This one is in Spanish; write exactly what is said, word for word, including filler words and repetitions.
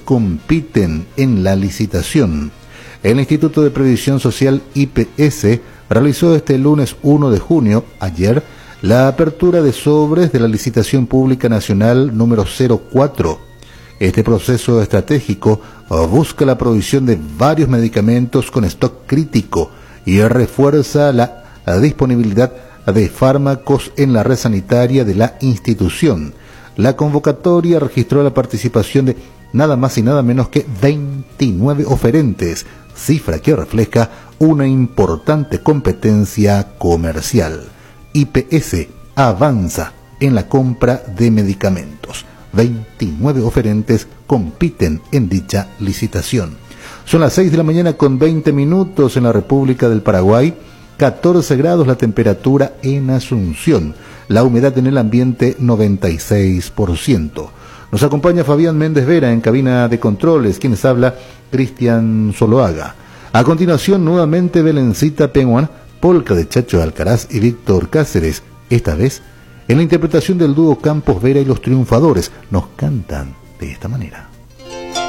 compiten en la licitación. El Instituto de Previsión Social I P S realizó este lunes uno de junio, ayer, la apertura de sobres de la licitación pública nacional número cero cuatro. Este proceso estratégico busca la provisión de varios medicamentos con stock crítico y refuerza la disponibilidad de fármacos en la red sanitaria de la institución. La convocatoria registró la participación de nada más y nada menos que veintinueve oferentes, cifra que refleja una importante competencia comercial. I P S avanza en la compra de medicamentos. veintinueve oferentes compiten en dicha licitación. Son las seis de la mañana con veinte minutos en la República del Paraguay, catorce grados la temperatura en Asunción, la humedad en el ambiente noventa y seis por ciento. Nos acompaña Fabián Méndez Vera en cabina de controles, quienes habla Cristian Zoloaga. A continuación, nuevamente Belencita Penguan, polca de Chacho Alcaraz y Víctor Cáceres, esta vez en la interpretación del dúo Campos Vera y los Triunfadores. Nos cantan de esta manera.